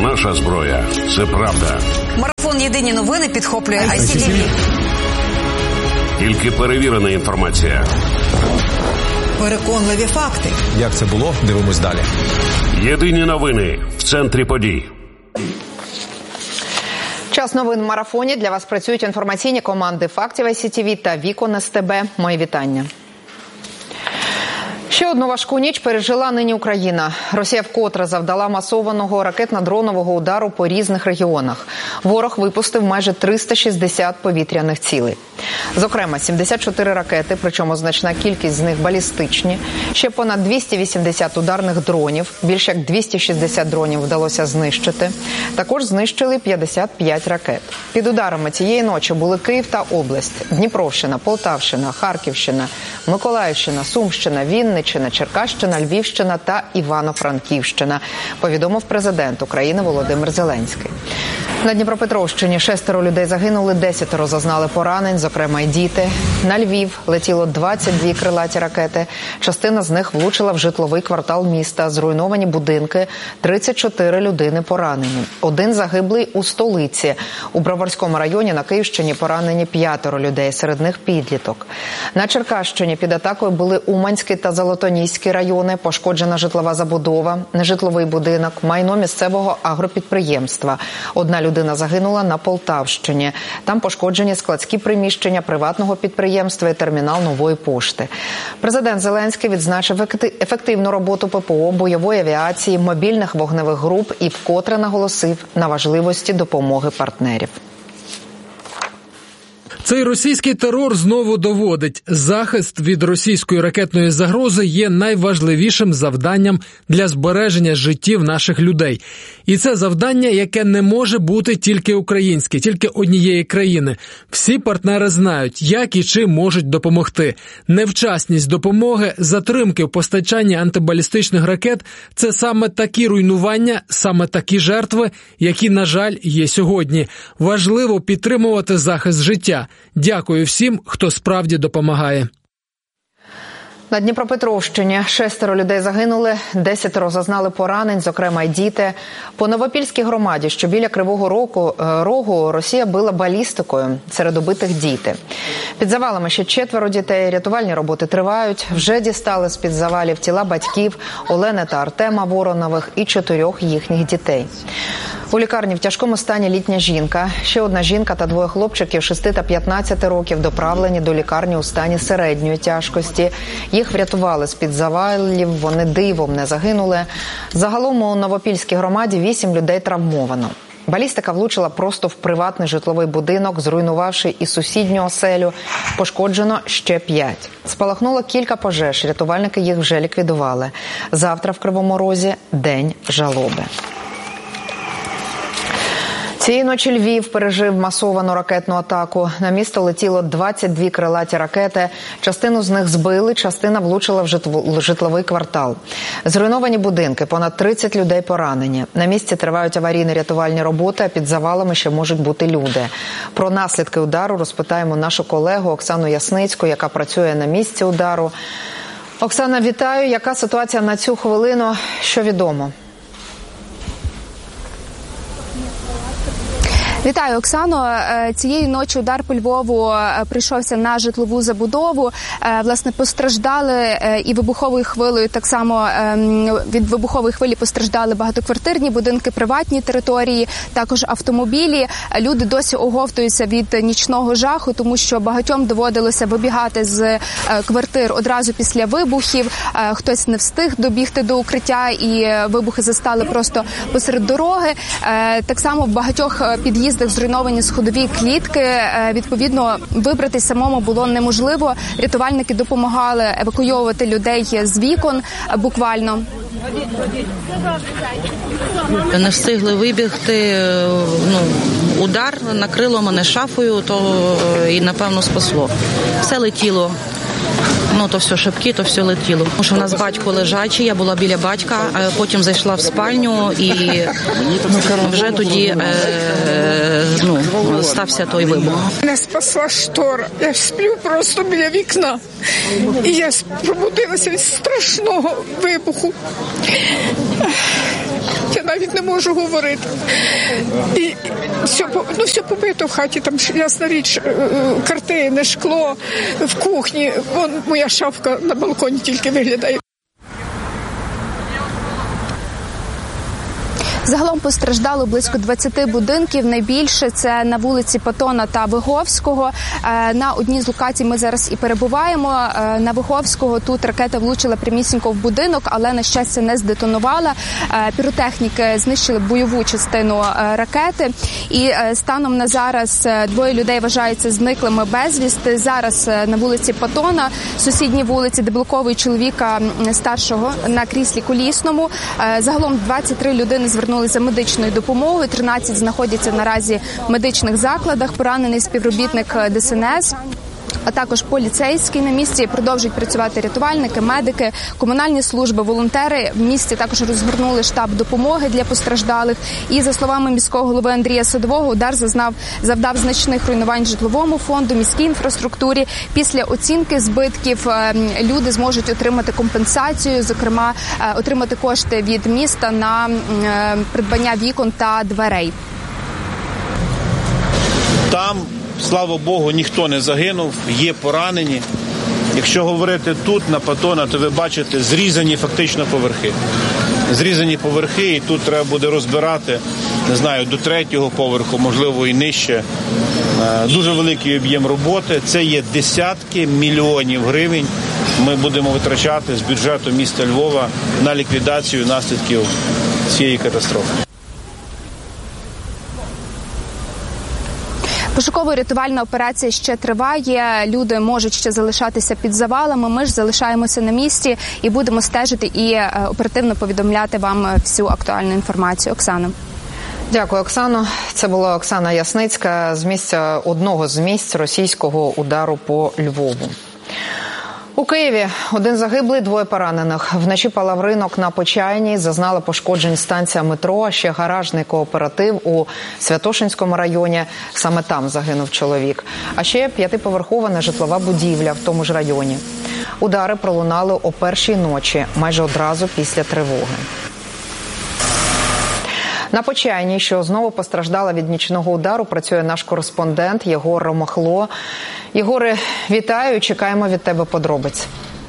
наша зброя – це правда. Марафон «Єдині новини» підхоплює ICTV. Тільки перевірена інформація. Переконливі факти. Як це було? Дивимось далі. Єдині новини в центрі подій. Час новин в марафоні. Для вас працюють інформаційні команди фактів ICTV та Вікон СТБ. Мої вітання. Ще одну важку ніч пережила нині Україна. Росія вкотре завдала масованого ракетно-дронового удару по різних регіонах. Ворог випустив майже 360 повітряних цілей. Зокрема, 74 ракети, причому значна кількість з них балістичні. Ще понад 280 ударних дронів, більш як 260 дронів вдалося знищити. Також знищили 55 ракет. Під ударами цієї ночі були Київ та область, Дніпровщина, Полтавщина, Харківщина, Миколаївщина, Сумщина, Вінниччина, Черкащина, Львівщина та Івано-Франківщина, повідомив президент України Володимир Зеленський. На Дніпропетровщині 6 людей загинули, 10 зазнали поранень, зокрема й діти. На Львів летіло 22 крилаті ракети. Частина з них влучила в житловий квартал міста. Зруйновані будинки, 34 людини поранені. 1 загиблий у столиці. У Броварському районі на Київщині поранені 5 людей, серед них підліток. На Черкащині під атакою були Уманський та Золотоніський райони, пошкоджена житлова забудова, нежитловий будинок, майно місцевого агропідприємства. 1 людина загинула на Полтавщині. Там пошкоджені складські приміщення приватного підприємства і термінал Нової пошти. Президент Зеленський відзначив ефективну роботу ППО, бойової авіації, мобільних вогневих груп і вкотре наголосив на важливості допомоги партнерів. Цей російський терор знову доводить, захист від російської ракетної загрози є найважливішим завданням для збереження життів наших людей. І це завдання, яке не може бути тільки українське, тільки однієї країни. Всі партнери знають, як і чим можуть допомогти. Невчасність допомоги, затримки в постачанні антибалістичних ракет – це саме такі руйнування, саме такі жертви, які, на жаль, є сьогодні. Важливо підтримувати захист життя. Дякую всім, хто справді допомагає. На Дніпропетровщині 6 людей загинули, 10 зазнали поранень, зокрема й діти. По Новопільській громаді, що біля Кривого Рогу, Росія била балістикою, серед убитих діти. Під завалами ще 4 дітей, рятувальні роботи тривають. Вже дістали з-під завалів тіла батьків Олени та Артема Воронових і 4 їхніх дітей. У лікарні в тяжкому стані літня жінка. Ще 1 жінка та 2 хлопчиків 6 та 15 років доправлені до лікарні у стані середньої тяжкості. Їх врятували з-під завалів, вони дивом не загинули. Загалом у Новопільській громаді 8 людей травмовано. Балістика влучила просто в приватний житловий будинок, зруйнувавши і сусідню оселю. Пошкоджено ще 5. Спалахнуло кілька пожеж, рятувальники їх вже ліквідували. Завтра в Кривому Розі – день жалоби. Цієї ночі Львів пережив масовану ракетну атаку. На місто летіло 22 крилаті ракети. Частину з них збили, частина влучила в житловий квартал. Зруйновані будинки, понад 30 людей поранені. На місці тривають аварійно-рятувальні роботи, а під завалами ще можуть бути люди. Про наслідки удару розпитаємо нашу колегу Оксану Ясницьку, яка працює на місці удару. Оксана, вітаю. Яка ситуація на цю хвилину? Що відомо? Вітаю, Оксано. Цієї ночі удар по Львову прийшовся на житлову забудову. Власне, постраждали і вибуховою хвилею, так само від вибухової хвилі постраждали багатоквартирні будинки, приватні території, також автомобілі. Люди досі оговтуються від нічного жаху, тому що багатьом доводилося вибігати з квартир одразу після вибухів. Хтось не встиг добігти до укриття і вибухи застали просто посеред дороги. Так само в багатьох під'їздах зруйновані сходові клітки. Відповідно, вибратись самому було неможливо. Рятувальники допомагали евакуйовувати людей з вікон буквально. Не встигли вибігти, удар накрило мене шафою, то і, напевно, спасло. Все летіло. То все шибки, то все летіло. Тому що в нас батько лежачий, я була біля батька, потім зайшла в спальню і вже тоді стався той вибух. Мене спасла штора. Я сплю просто біля вікна. І я пробудилася від страшного вибуху. Я навіть не можу говорити. І все побито в хаті, там, ясна річ, картини, шкло, в кухні. Вон моя шафка на балконі тільки виглядає. Загалом постраждало близько 20 будинків. Найбільше це на вулиці Патона та Виговського. На одній з локацій ми зараз і перебуваємо. На Виговського тут ракета влучила прямісінько в будинок, але, на щастя, не здетонувала. Піротехніки знищили бойову частину ракети. І станом на зараз 2 людей вважаються зниклими безвісти. Зараз на вулиці Патона, сусідній вулиці, деблоковують чоловіка старшого на кріслі колісному. Загалом 23 людини звернулися за медичною допомогою, 13 знаходяться наразі в медичних закладах, поранений співробітник ДСНС, а також поліцейський на місці. Продовжують працювати рятувальники, медики, комунальні служби, волонтери. В місті також розгорнули штаб допомоги для постраждалих. І, за словами міського голови Андрія Садового, удар завдав значних руйнувань житловому фонду, міській інфраструктурі. Після оцінки збитків люди зможуть отримати компенсацію, зокрема, отримати кошти від міста на придбання вікон та дверей. Там, слава Богу, ніхто не загинув, є поранені. Якщо говорити тут, на Патона, то ви бачите зрізані фактично поверхи. Зрізані поверхи, і тут треба буде розбирати, не знаю, до 3-го поверху, можливо, і нижче. Дуже великий об'єм роботи. Це є десятки мільйонів гривень. Ми будемо витрачати з бюджету міста Львова на ліквідацію наслідків цієї катастрофи. Пошуково-рятувальна операція ще триває, люди можуть ще залишатися під завалами, ми ж залишаємося на місці і будемо стежити і оперативно повідомляти вам всю актуальну інформацію. Оксана. Дякую, Оксано. Це була Оксана Ясницька з місця одного з місць російського удару по Львову. У Києві 1 загиблий, 2 поранених. Вночі палав ринок на Почайній, зазнала пошкоджень станція метро, а ще гаражний кооператив у Святошинському районі. Саме там загинув чоловік. А ще 5-поверхова нежитлова будівля в тому ж районі. Удари пролунали о 1-й ночі, майже одразу після тривоги. На Почайній, що знову постраждала від нічного удару, працює наш кореспондент Єгор Ромахло. Єгоре, вітаю, чекаємо від тебе подробиць.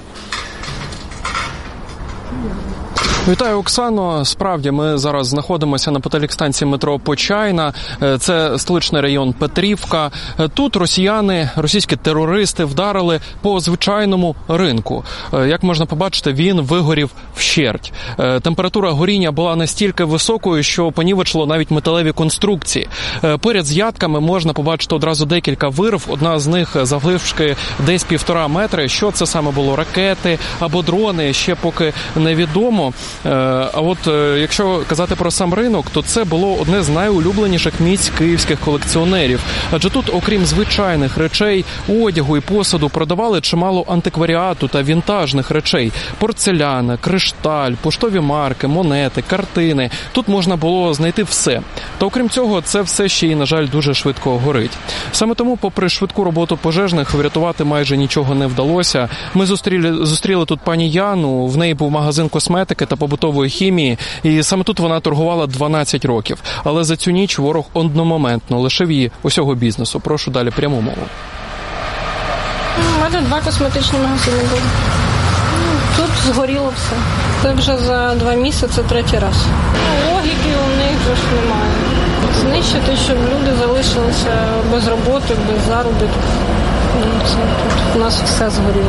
Вітаю, Оксано. Справді, ми зараз знаходимося на неподалік станції метро Почайна. Це столичний район Петрівка. Тут російські терористи вдарили по звичайному ринку. Як можна побачити, він вигорів вщерть. Температура горіння була настільки високою, що понівечило навіть металеві конструкції. Поряд з ядками можна побачити одразу декілька вирв. Одна з них заввишки десь 1,5 метри. Що це саме було? Ракети або дрони? Ще поки невідомо. А от якщо казати про сам ринок, то це було одне з найулюбленіших місць київських колекціонерів. Адже тут, окрім звичайних речей, одягу і посуду, продавали чимало антикваріату та вінтажних речей. Порцеляна, кришталь, поштові марки, монети, картини. Тут можна було знайти все. Та окрім цього, це все ще й, на жаль, дуже швидко горить. Саме тому, попри швидку роботу пожежних, врятувати майже нічого не вдалося. Ми зустріли тут пані Яну, в неї був магазин косметики та побутової хімії, і саме тут вона торгувала 12 років. Але за цю ніч ворог одномоментно лишив її усього бізнесу. Прошу далі пряму мову. У мене 2 косметичні магазини були. Тут згоріло все. Це вже за 2 місяці 3-й раз. Логіки у них вже ж немає. Знищити, щоб люди залишилися без роботи, без заробітку. Це тут у нас все згоріло.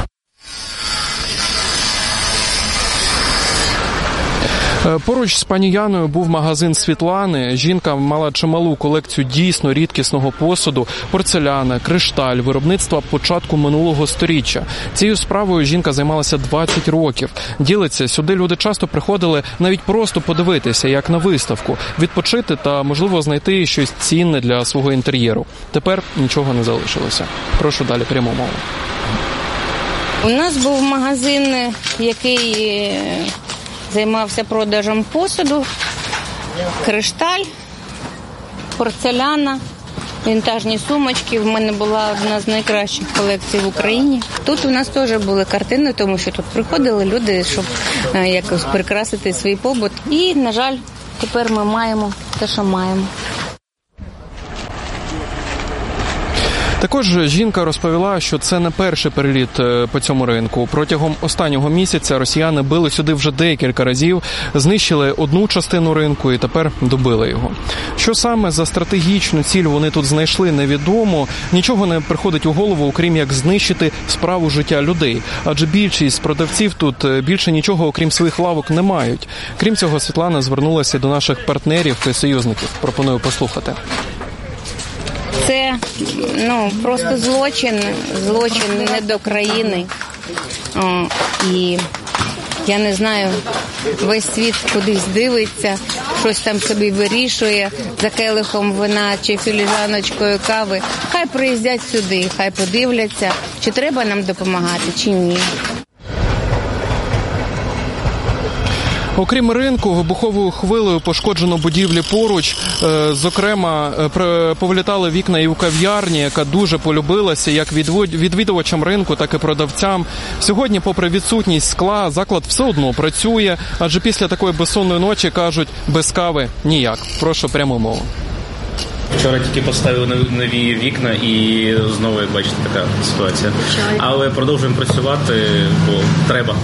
Поруч з пані Яною був магазин Світлани. Жінка мала чималу колекцію дійсно рідкісного посуду, порцеляна, кришталь, виробництва початку минулого сторіччя. Цією справою жінка займалася 20 років. Ділиться, сюди люди часто приходили навіть просто подивитися, як на виставку, відпочити та, можливо, знайти щось цінне для свого інтер'єру. Тепер нічого не залишилося. Прошу далі пряму мову. У нас був магазин, який займався продажем посуду, кришталь, порцеляна, вінтажні сумочки. В мене була одна з найкращих колекцій в Україні. Тут у нас теж були картини, тому що тут приходили люди, щоб якось прикрасити свій побут. І, на жаль, тепер ми маємо те, що маємо. Також жінка розповіла, що це не перший переліт по цьому ринку. Протягом останнього місяця росіяни били сюди вже декілька разів, знищили одну частину ринку і тепер добили його. Що саме за стратегічну ціль вони тут знайшли, невідомо. Нічого не приходить у голову, окрім як знищити справу життя людей. Адже більшість продавців тут більше нічого, окрім своїх лавок, не мають. Крім цього, Світлана звернулася до наших партнерів і союзників. Пропоную послухати. Це, просто злочин не до країни. І я не знаю, весь світ кудись дивиться, щось там собі вирішує за келихом вина чи філіжаночкою кави. Хай приїздять сюди, хай подивляться, чи треба нам допомагати, чи ні. Окрім ринку, вибуховою хвилею пошкоджено будівлі поруч. Зокрема, повилітали вікна і у кав'ярні, яка дуже полюбилася як відвідувачам ринку, так і продавцям. Сьогодні, попри відсутність скла, заклад все одно працює, адже після такої безсонної ночі, кажуть, без кави ніяк. Прошу пряму мову. Вчора тільки поставили нові вікна і знову, як бачите, така ситуація. Але продовжуємо працювати, бо треба.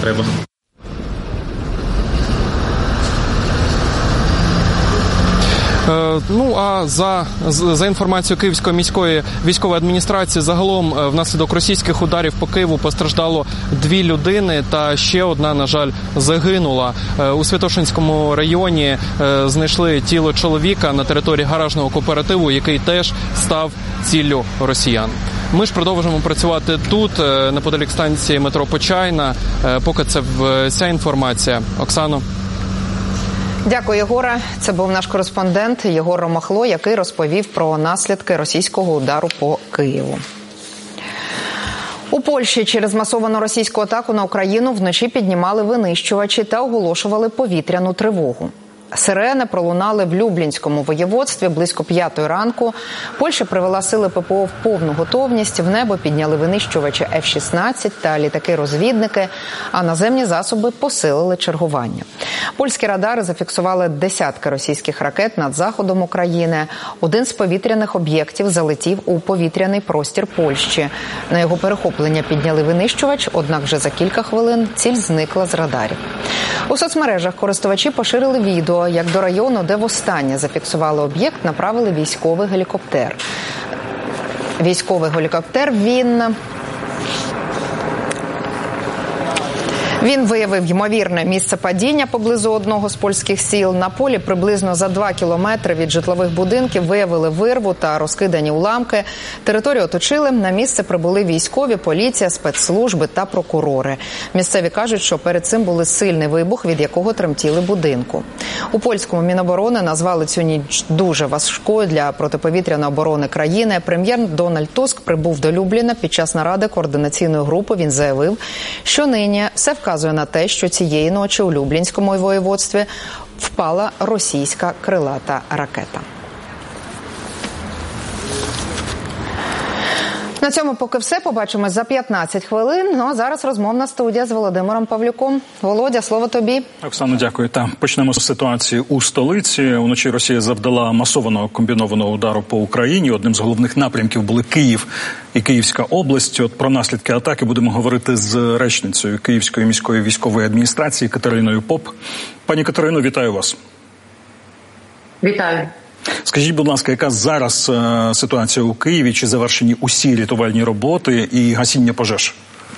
А за інформацією Київської міської військової адміністрації, загалом внаслідок російських ударів по Києву постраждало 2 людини та ще одна, на жаль, загинула. У Святошинському районі знайшли тіло чоловіка на території гаражного кооперативу, який теж став ціллю росіян. Ми ж продовжимо працювати тут, неподалік станції метро Почайна. Поки це вся інформація. Оксано. Дякую, Єгоре. Це був наш кореспондент Єгор Ромахло, який розповів про наслідки російського удару по Києву. У Польщі через масовану російську атаку на Україну вночі піднімали винищувачі та оголошували повітряну тривогу. Сирени пролунали в Люблінському воєводстві близько 5 ранку. Польща привела сили ППО в повну готовність. В небо підняли винищувачі F-16 та літаки-розвідники, а наземні засоби посилили чергування. Польські радари зафіксували десятки російських ракет над заходом України. Один з повітряних об'єктів залетів у повітряний простір Польщі. На його перехоплення підняли винищувач, однак вже за кілька хвилин ціль зникла з радарів. У соцмережах користувачі поширили відео, як до району, де востаннє зафіксували об'єкт, направили військовий гелікоптер. Він виявив ймовірне місце падіння поблизу одного з польських сіл. На полі приблизно за 2 кілометри від житлових будинків виявили вирву та розкидані уламки. Територію оточили, на місце прибули військові, поліція, спецслужби та прокурори. Місцеві кажуть, що перед цим був сильний вибух, від якого тремтіли будинку. У польському Міноборони назвали цю ніч дуже важкою для протиповітряної оборони країни. Прем'єр Дональд Туск прибув до Любліна під час наради координаційної групи. Він заявив, що нині все вказує на те, що цієї ночі у Люблінському воєводстві впала російська крилата ракета. На цьому поки все. Побачимось за 15 хвилин. Ну а зараз розмовна студія з Володимиром Павлюком. Володя, слово тобі. Оксано, дякую. Почнемо з ситуації у столиці. Уночі Росія завдала масованого комбінованого удару по Україні. Одним з головних напрямків були Київ і Київська область. От про наслідки атаки будемо говорити з речницею Київської міської військової адміністрації Катериною Поп. Пані Катерино, вітаю вас. Вітаю. Скажіть, будь ласка, яка зараз ситуація у Києві? Чи завершені усі рятувальні роботи і гасіння пожеж?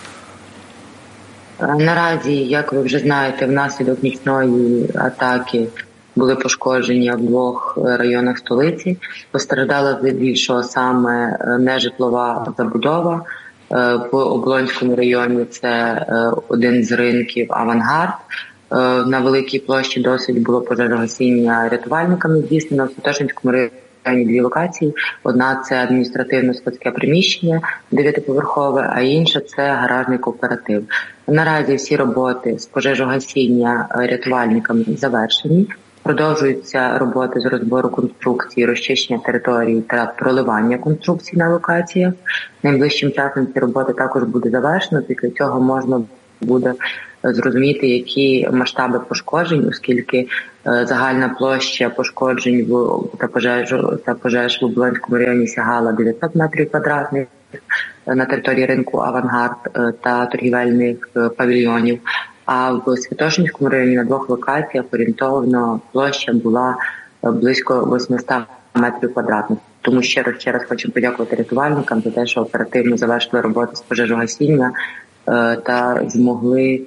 Наразі, як ви вже знаєте, внаслідок нічної атаки були пошкоджені в 2 районах столиці. Постраждала здебільшого саме нежитлова забудова. В Оболонському районі це один з ринків «Авангард». На Великій площі досить було пожежогасіння рятувальниками здійснено. В Святошинському районі 2 локації. Одна – це адміністративно-складське приміщення 9-поверхове, а інша – це гаражний кооператив. Наразі всі роботи з пожежогасіння рятувальниками завершені. Продовжуються роботи з розбору конструкцій, розчищення території та проливання конструкцій на локаціях. Найближчим часом ці роботи також буде завершено. Після цього можна буде зрозуміти, які масштаби пошкоджень, оскільки загальна площа пошкоджень та пожеж в Оболонському районі сягала 900 метрів квадратних на території ринку «Авангард» та торгівельних павільйонів. А в Святошинському районі на 2 локаціях орієнтовно площа була близько 800 метрів квадратних. Тому ще раз хочу подякувати рятувальникам за те, що оперативно завершили роботу з пожежогасіння та змогли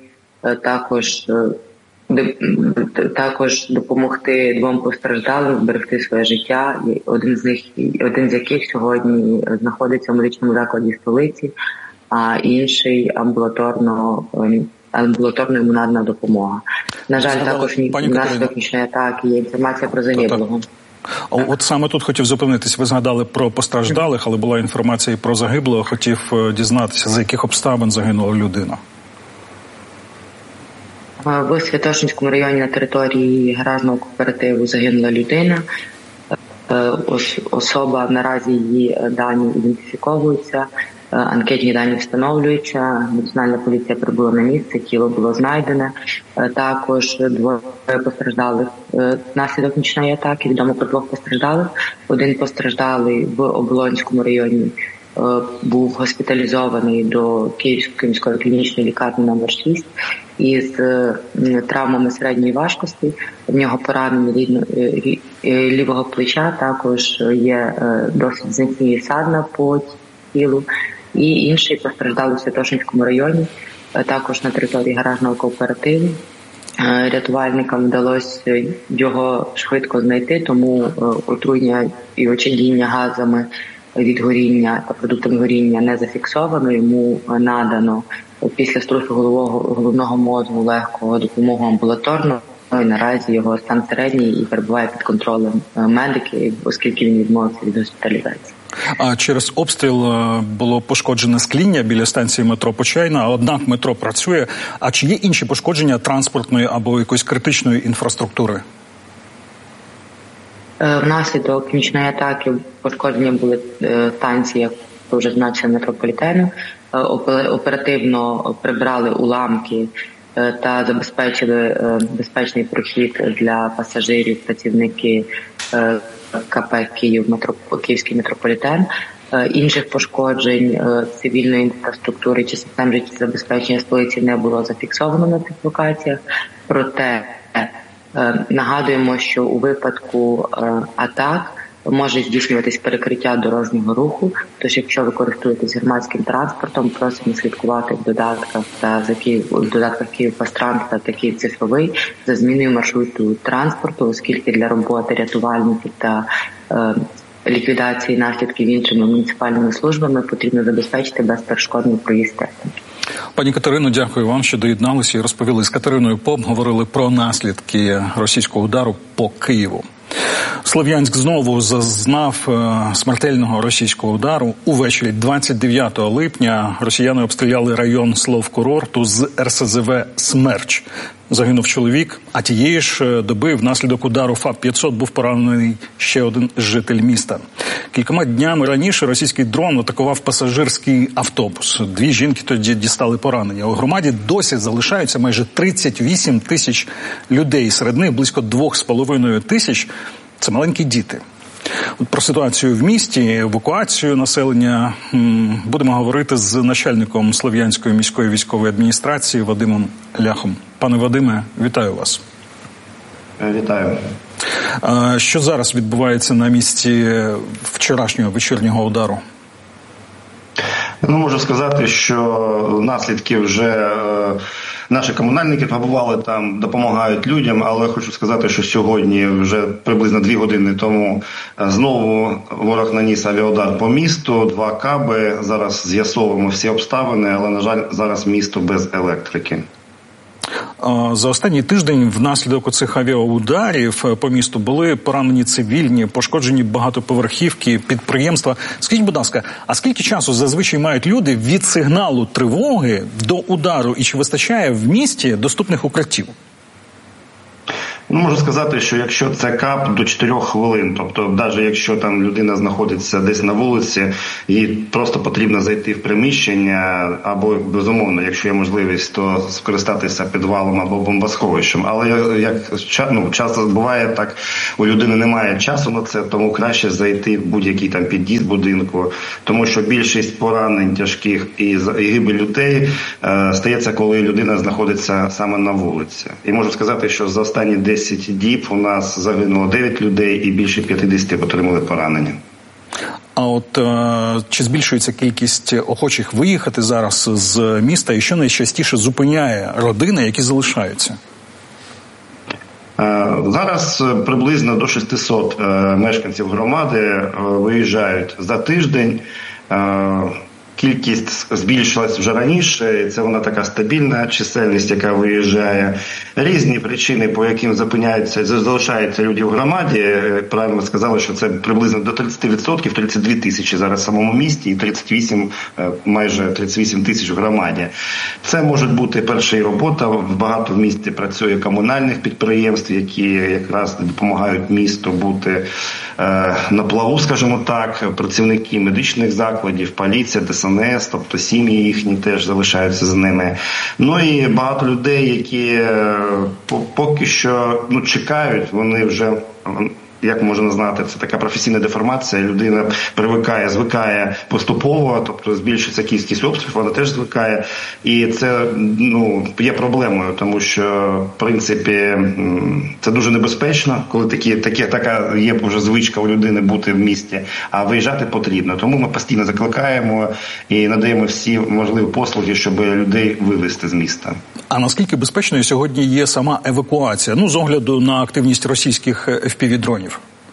також допомогти 2 постраждалим зберегти своє життя. Один з яких сьогодні знаходиться в медичному закладі столиці, а інший амбулаторно йому надана допомога. На жаль, також внаслідок нічної атаки є інформація про загиблого. От саме тут хотів зупинитись. Ви згадали про постраждалих, але була інформація і про загиблого. Хотів дізнатися, за яких обставин загинула людина. В Святошинському районі на території гаражного кооперативу загинула людина. Особа, наразі її дані ідентифіковуються, анкетні дані встановлюються, Національна поліція прибула на місце, тіло було знайдене. Також 2 постраждалих внаслідок нічної атаки, відомо про 2 постраждалих. Один постраждалий в Оболонському районі був госпіталізований до Київської міської клінічної лікарні номер 6 із травмами середньої важкості. В нього поранення лівого плеча, також є досить значний садна по тілу. І інший постраждалий у Святошинському районі, також на території гаражного кооперативу. Рятувальникам вдалося його швидко знайти, тому отруєння і очадіння газами від горіння та продуктами горіння не зафіксовано. Йому надано після струсу головного мозку легкого допомогу амбулаторно. І наразі його стан середній і перебуває під контролем медиків, оскільки він відмовився від госпіталізації. А через обстріл було пошкоджене скління біля станції метро Почайна, однак метро працює. А чи є інші пошкодження транспортної або якоїсь критичної інфраструктури? Внаслідок нічної атаки пошкодження були станції, як вже значили, метрополітену. Оперативно прибрали уламки та забезпечили безпечний прохід для пасажирів працівники КП Київський метрополітен. Інших пошкоджень цивільної інфраструктури чи систем життєзабезпечення столиці не було зафіксовано на цих локаціях. Проте нагадуємо, що у випадку атак може здійснюватись перекриття дорожнього руху. Тож, якщо ви користуєтесь громадським транспортом, просимо слідкувати в додатках «Київпастранс» та «Київ цифровий» за зміною маршруту транспорту, оскільки для роботи рятувальників та ліквідації наслідків іншими муніципальними службами потрібно забезпечити безперешкодний проїзд техніки. Пані Катерино, дякую вам, що доєдналися і розповіли. З Катериною Поп говорили про наслідки російського удару по Києву. Слов'янськ знову зазнав смертельного російського удару. Увечері 29 липня росіяни обстріляли район Словкурорту з РСЗВ «Смерч». Загинув чоловік, а тієї ж доби внаслідок удару ФАП-500 був поранений ще один житель міста. Кількома днями раніше російський дрон атакував пасажирський автобус. 2 жінки тоді дістали поранення. У громаді досі залишаються майже 38 тисяч людей. Серед них близько 2,5 тисяч – це маленькі діти. От про ситуацію в місті, евакуацію населення будемо говорити з начальником Слов'янської міської військової адміністрації Вадимом Ляхом. Пане Вадиме, вітаю вас. Вітаю. Що зараз відбувається на місці вчорашнього вечірнього удару? Можу сказати, що наслідки вже наші комунальники побували там, допомагають людям, але хочу сказати, що сьогодні, вже приблизно 2 години тому, знову ворог наніс авіаудар по місту, 2 каби. Зараз з'ясовуємо всі обставини, але, на жаль, зараз місто без електрики. За останній тиждень внаслідок цих авіаударів по місту були поранені цивільні, пошкоджені багатоповерхівки, підприємства. Скажіть, будь ласка, а скільки часу зазвичай мають люди від сигналу тривоги до удару і чи вистачає в місті доступних укриттів? Можу сказати, що якщо це кап до 4 хвилин, тобто навіть якщо там людина знаходиться десь на вулиці, їй просто потрібно зайти в приміщення, або, безумовно, якщо є можливість, то скористатися підвалом або бомбосховищем. Але як часто буває так, у людини немає часу на це, тому краще зайти в будь-який там під'їзд будинку, тому що більшість поранень тяжких і гибель людей стається, коли людина знаходиться саме на вулиці. І можу сказати, що за останні 10 діб у нас загинуло 9 людей і більше 50 отримали поранення. А от чи збільшується кількість охочих виїхати зараз з міста, і що найчастіше зупиняє родини, які залишаються? Зараз приблизно до 600 мешканців громади виїжджають за тиждень. Кількість збільшилась вже раніше, і це вона така стабільна чисельність, яка виїжджає. Різні причини, по яким залишаються люди в громаді. Правильно ви сказали, що це приблизно до 30%, 32 тисячі зараз в самому місті і майже 38 тисяч в громаді. Це може бути перша робота. Багато в місті працює комунальних підприємств, які якраз допомагають місту бути на плаву, скажімо так. Працівники медичних закладів, поліція, ДСНС, тобто сім'ї їхні теж залишаються з ними. І багато людей, які поки що чекають, вони вже, як можна знати, це така професійна деформація, людина звикає поступово, тобто збільшується кількість обстрілів, вона теж звикає, і це є проблемою, тому що, в принципі, це дуже небезпечно, коли така є вже звичка у людини бути в місті, а виїжджати потрібно. Тому ми постійно закликаємо і надаємо всі можливі послуги, щоб людей вивезти з міста. А наскільки безпечною сьогодні є сама евакуація, з огляду на активність російських FPV-дронів?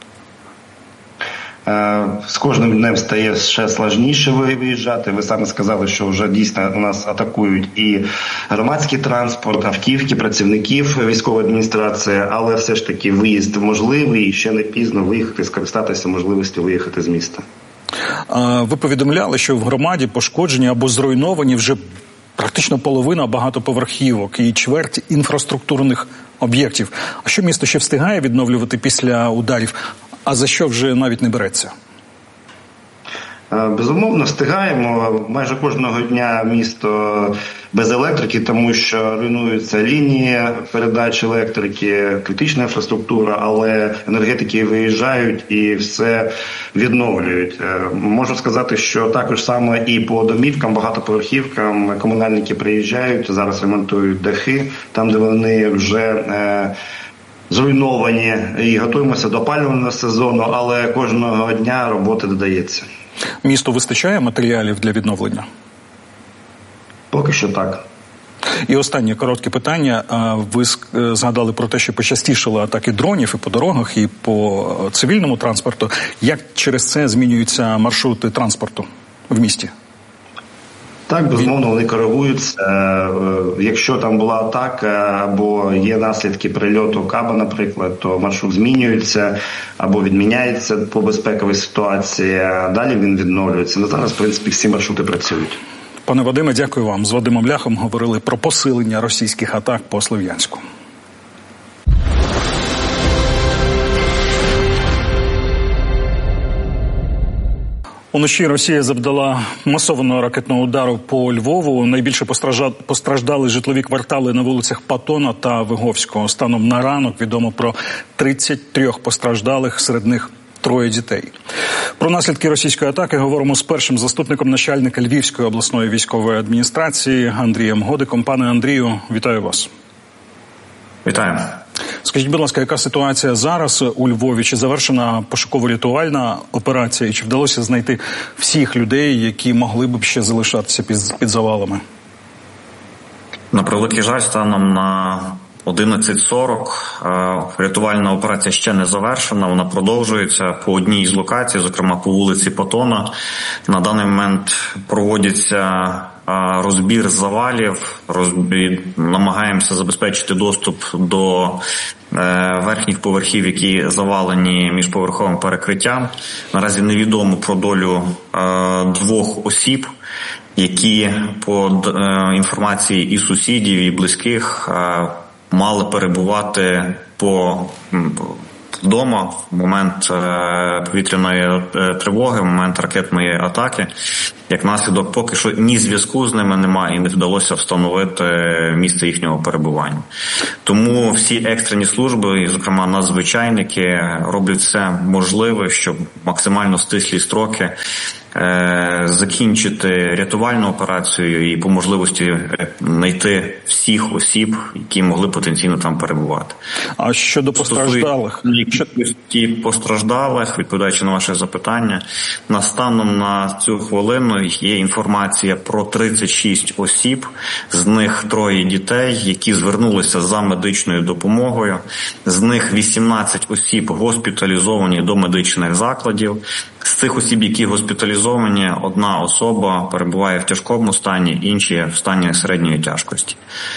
З кожним днем стає ще складніше виїжджати. Ви самі сказали, що вже дійсно у нас атакують і громадський транспорт, автівки, працівників військової адміністрації, але все ж таки виїзд можливий і ще не пізно виїхати, скористатися можливістю виїхати з міста. Ви повідомляли, що в громаді пошкоджені або зруйновані вже практично половина багатоповерхівок і чверть інфраструктурних об'єктів. А що місто ще встигає відновлювати після ударів, а за що вже навіть не береться? Безумовно, встигаємо. Майже кожного дня місто без електрики, тому що руйнуються лінії передачі електрики, критична інфраструктура, але енергетики виїжджають і все відновлюють. Можу сказати, що також саме і по домівкам, багатоповерхівкам комунальники приїжджають, зараз ремонтують дахи, там, де вони вже зруйновані, і готуємося до опалювального сезону, але кожного дня роботи додається. Місту вистачає матеріалів для відновлення? Поки що так. І останнє коротке питання. Ви згадали про те, що почастішали атаки дронів і по дорогах, і по цивільному транспорту. Як через це змінюються маршрути транспорту в місті? Так, безумовно, вони коригуються. Якщо там була атака або є наслідки прильоту каба, наприклад, то маршрут змінюється або відміняється по безпековій ситуації, а далі він відновлюється. Зараз, в принципі, всі маршрути працюють. Пане Вадиме, дякую вам. З Вадимом Ляхом говорили про посилення російських атак по Слов'янську. Уночі Росія завдала масованого ракетного удару по Львову. Найбільше постраждали житлові квартали на вулицях Патона та Виговського. Станом на ранок відомо про 33 постраждалих, серед них 3 дітей. Про наслідки російської атаки говоримо з першим заступником начальника Львівської обласної військової адміністрації Андрієм Годиком. Пане Андрію, вітаю вас. Вітаю. Скажіть, будь ласка, яка ситуація зараз у Львові? Чи завершена пошуково-рятувальна операція? І чи вдалося знайти всіх людей, які могли б ще залишатися під завалами? На превеликий жаль, станом на 11:40 рятувальна операція ще не завершена, вона продовжується по одній з локацій, зокрема по вулиці Патона. На даний момент проводиться розбір завалів, намагаємося забезпечити доступ до верхніх поверхів, які завалені міжповерховим перекриттям. Наразі невідомо про долю 2 осіб, які по інформації і сусідів, і близьких мали перебувати вдома в момент повітряної тривоги, в момент ракетної атаки. Як наслідок, поки що ні зв'язку з ними немає і не вдалося встановити місце їхнього перебування. Тому всі екстрені служби, і, зокрема, надзвичайники, роблять все можливе, щоб максимально стислі строки закінчити рятувальну операцію і по можливості знайти всіх осіб, які могли потенційно там перебувати. А щодо постраждалих? Постраждалих, відповідаючи на ваше запитання, станом на цю хвилину є інформація про 36 осіб, з них 3 дітей, які звернулися за медичною допомогою. З них 18 осіб госпіталізовані до медичних закладів. З цих осіб, які госпіталізовані, 1 особа перебуває в тяжкому стані, інші в стані середньої тяжкості.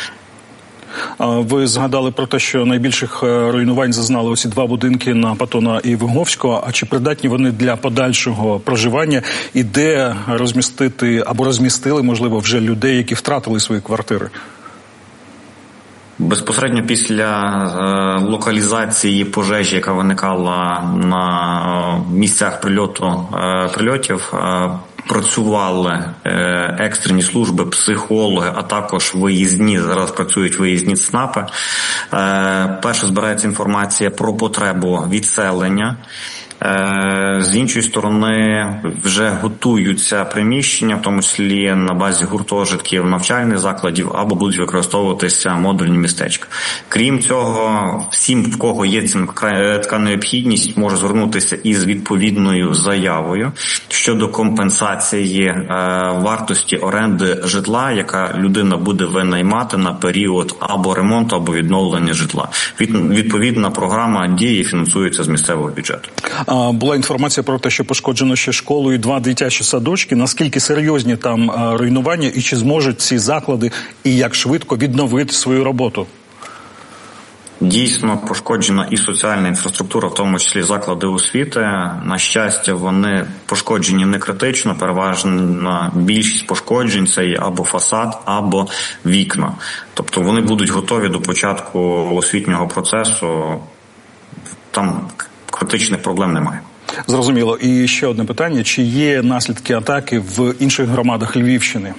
Ви згадали про те, що найбільших руйнувань зазнали ось 2 будинки на Патона і Виговського. А чи придатні вони для подальшого проживання? І де розмістити або розмістили, можливо, вже людей, які втратили свої квартири? Безпосередньо після локалізації пожежі, яка виникала на місцях прильотів, працювали екстрені служби, психологи, а також виїзні, зараз працюють виїзні ЦНАПи. Перше, збирається інформація про потребу відселення. З іншої сторони, вже готуються приміщення, в тому числі на базі гуртожитків, навчальних закладів, або будуть використовуватися модульні містечка. Крім цього, всім, в кого є така необхідність, може звернутися із відповідною заявою щодо компенсації вартості оренди житла, яка людина буде винаймати на період або ремонту, або відновлення житла. Відповідна програма діє і фінансується з місцевого бюджету. Була інформація про те, що пошкоджено ще школу і 2 дитячі садочки. Наскільки серйозні там руйнування і чи зможуть ці заклади і як швидко відновити свою роботу? Дійсно пошкоджена і соціальна інфраструктура, в тому числі заклади освіти. На щастя, вони пошкоджені не критично, переважна більшість пошкоджень – це або фасад, або вікна. Тобто вони будуть готові до початку освітнього процесу. Там критичних проблем немає. Зрозуміло. І ще одне питання. Чи є наслідки атаки в інших громадах Львівщини?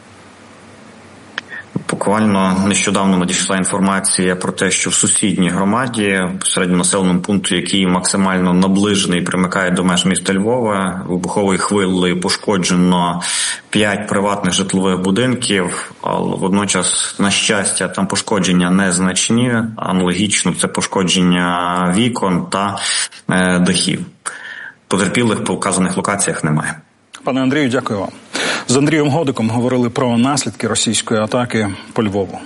Буквально нещодавно надійшла інформація про те, що в сусідній громаді, безпосередньо населеному пункту, який максимально наближений і примикає до меж міста Львова, вибуховою хвилею пошкоджено 5 приватних житлових будинків, але водночас, на щастя, там пошкодження незначні, аналогічно це пошкодження вікон та дахів. Потерпілих по вказаних локаціях немає. Пане Андрію, дякую вам. З Андрієм Годиком говорили про наслідки російської атаки по Львову.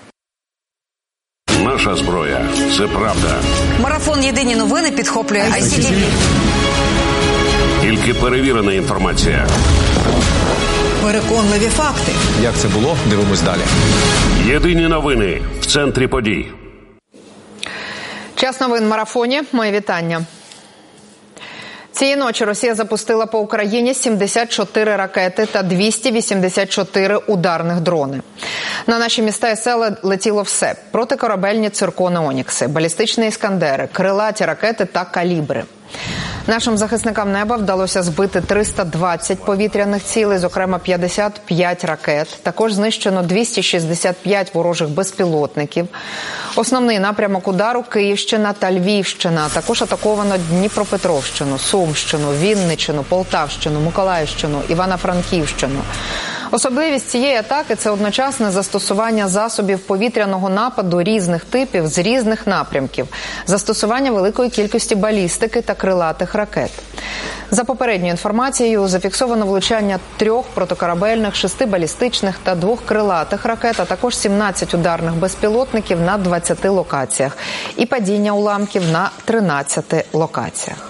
Наша зброя – це правда. Марафон «Єдині новини» підхоплює ICTV. Тільки перевірена інформація. Переконливі факти. Як це було? Дивимось далі. Єдині новини в центрі подій. Час новин в марафоні. Мої вітання. Цієї ночі Росія запустила по Україні 74 ракети та 284 ударних дрони. На наші міста і села летіло все – протикорабельні циркони «Онікси», балістичні «Іскандери», крилаті ракети та калібри. Нашим захисникам неба вдалося збити 320 повітряних цілей, зокрема 55 ракет. Також знищено 265 ворожих безпілотників. Основний напрямок удару – Київщина та Львівщина. Також атаковано Дніпропетровщину, Сумщину, Вінниччину, Полтавщину, Миколаївщину, Івано-Франківщину. Особливість цієї атаки – це одночасне застосування засобів повітряного нападу різних типів з різних напрямків, застосування великої кількості балістики та крилатих ракет. За попередньою інформацією, зафіксовано влучання 3 протикорабельних, 6 балістичних та 2 крилатих ракет, а також 17 ударних безпілотників на 20 локаціях і падіння уламків на 13 локаціях.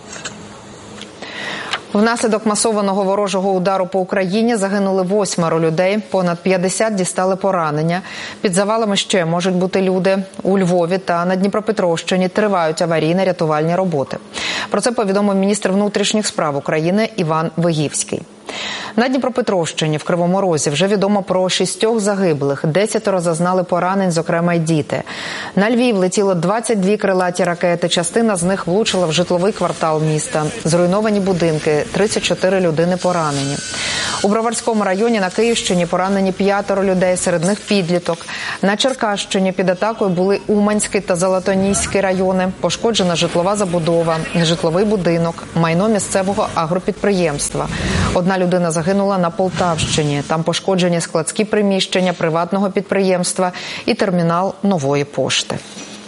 Внаслідок масованого ворожого удару по Україні загинули 8 людей, понад 50 дістали поранення. Під завалами ще можуть бути люди. У Львові та на Дніпропетровщині тривають аварійно-рятувальні роботи. Про це повідомив міністр внутрішніх справ України Іван Вигівський. На Дніпропетровщині в Кривому Розі вже відомо про 6 загиблих, 10 зазнали поранень, зокрема й діти. На Львів летіло 22 крилаті ракети, частина з них влучила в житловий квартал міста. Зруйновані будинки, 34 людини поранені. У Броварському районі на Київщині поранені 5 людей, серед них підліток. На Черкащині під атакою були Уманський та Золотоніський райони. Пошкоджена житлова забудова, нежитловий будинок, майно місцевого агропідприємства. Одна людина загинула на Полтавщині. Там пошкоджені складські приміщення приватного підприємства і термінал Нової пошти.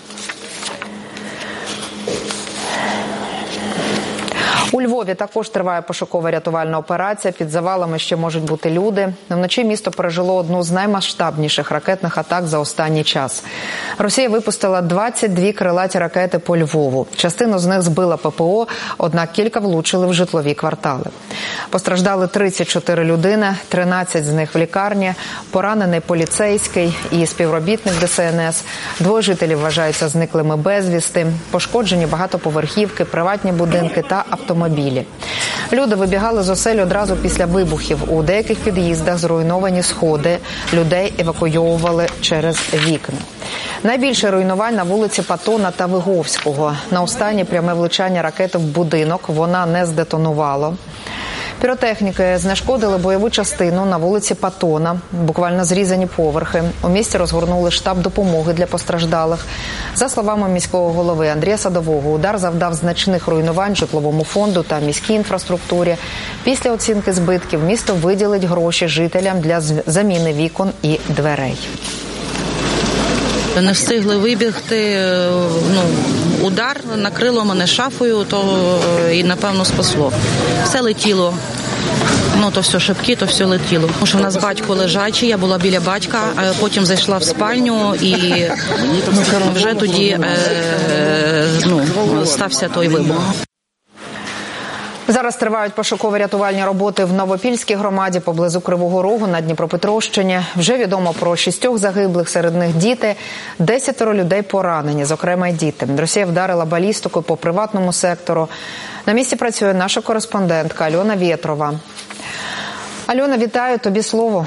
У Львові також триває пошукова рятувальна операція. Під завалами ще можуть бути люди. Вночі місто пережило одну з наймасштабніших ракетних атак за останній час. Росія випустила 22 крилаті ракети по Львову. Частину з них збила ППО, однак кілька влучили в житлові квартали. Постраждали 34 людини, 13 з них в лікарні, поранений поліцейський і співробітник ДСНС. 2 жителів вважаються зниклими безвісти. Пошкоджені багатоповерхівки, приватні будинки та автомобілі. Люди вибігали з осель одразу після вибухів. У деяких під'їздах зруйновані сходи. Людей евакуйовували через вікна. Найбільше руйнувань на вулиці Патона та Виговського. На останнє пряме влучання ракети в будинок. Вона не здетонувала. Піротехніки знешкодили бойову частину на вулиці Патона, буквально зрізані поверхи. У місті розгорнули штаб допомоги для постраждалих. За словами міського голови Андрія Садового, удар завдав значних руйнувань житловому фонду та міській інфраструктурі. Після оцінки збитків місто виділить гроші жителям для заміни вікон і дверей. Не встигли вибігти, удар накрило мене шафою, то і, напевно, спасло. Все летіло, то все шибки, то все летіло. Тому що в нас батько лежачий, я була біля батька, а потім зайшла в спальню і вже тоді стався той вибух. Зараз тривають пошуково-рятувальні роботи в Новопільській громаді поблизу Кривого Рогу на Дніпропетровщині. Вже відомо про 6 загиблих, серед них діти, 10 людей поранені, зокрема й діти. Росія вдарила балістикою по приватному сектору. На місці працює наша кореспондентка Альона Вєтрова. Альона, вітаю, тобі слово.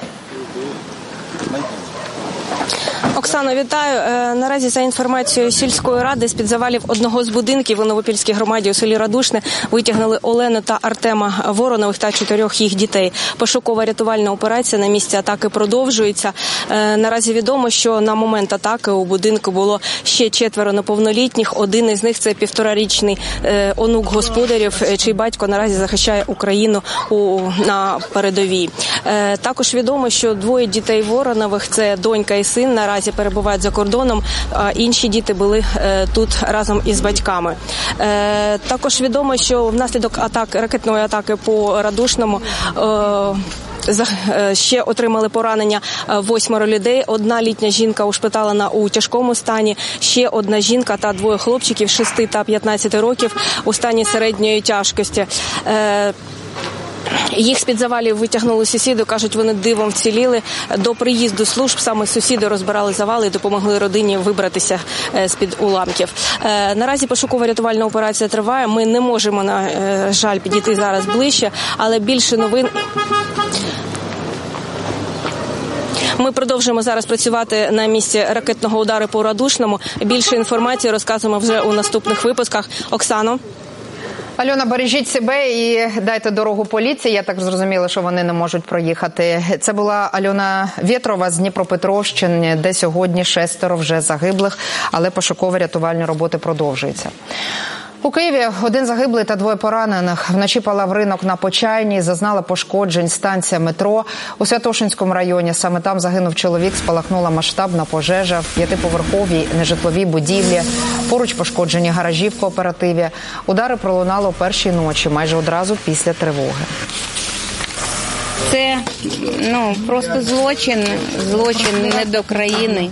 Оксано, вітаю. Наразі за інформацією сільської ради з-під завалів одного з будинків у Новопільській громаді у селі Радушне витягнули Олену та Артема Воронових та 4 їх дітей. Пошукова рятувальна операція на місці атаки продовжується. Наразі відомо, що на момент атаки у будинку було ще 4 неповнолітніх. Один із них – це 1,5-річний онук господарів, чий батько наразі захищає Україну на передовій. Також відомо, що 2 дітей Воронових – це донька і син, наразі перебувають за кордоном, а інші діти були тут разом із батьками. Також відомо, що внаслідок ракетної атаки по Радушному ще отримали поранення 8 людей. 1 літня жінка ушпиталена у тяжкому стані, ще 1 жінка та 2 хлопчиків 6 та 15 років у стані середньої тяжкості. Їх з-під завалів витягнули сусіди, кажуть, вони дивом вціліли. До приїзду служб саме сусіди розбирали завали і допомогли родині вибратися з-під уламків. Наразі пошуково-рятувальна операція триває. Ми не можемо, на жаль, підійти зараз ближче, але більше новин... Ми продовжуємо зараз працювати на місці ракетного удару по Радушному. Більше інформації розказуємо вже у наступних випусках. Оксано. Альона, бережіть себе і дайте дорогу поліції. Я так зрозуміла, що вони не можуть проїхати. Це була Альона Вєтрова з Дніпропетровщини, де сьогодні 6 вже загиблих, але пошуково-рятувальні роботи продовжуються. У Києві 1 загиблий та 2 поранених. Вночі палав ринок на Почайній, зазнала пошкоджень станція метро. У Святошинському районі саме там загинув чоловік, спалахнула масштабна пожежа в 5-поверховій нежитловій будівлі. Поруч пошкоджені гаражі в кооперативі. Удари пролунали о 1-й ночі, майже одразу після тривоги. Це просто злочин не до країни.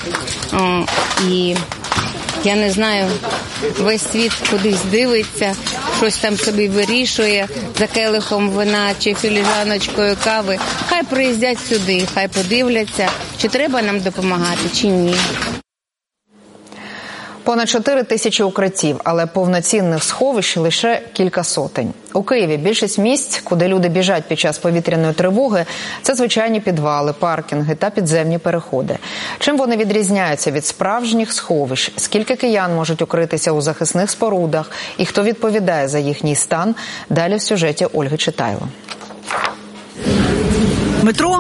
І я не знаю, весь світ кудись дивиться, щось там собі вирішує за келихом вина чи філіжаночкою кави. Хай приїздять сюди, хай подивляться, чи треба нам допомагати, чи ні. Понад 4 тисячі укриттів, але повноцінних сховищ лише кілька сотень. У Києві більшість місць, куди люди біжать під час повітряної тривоги, це звичайні підвали, паркінги та підземні переходи. Чим вони відрізняються від справжніх сховищ? Скільки киян можуть укритися у захисних спорудах? І хто відповідає за їхній стан? Далі в сюжеті Ольги Читайло. Метро,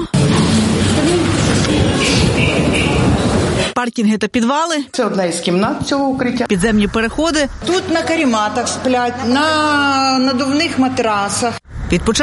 паркінги та підвали. Це одна із кімнат цього укриття. Підземні переходи. Тут на карематах сплять, на надувних матрасах. Від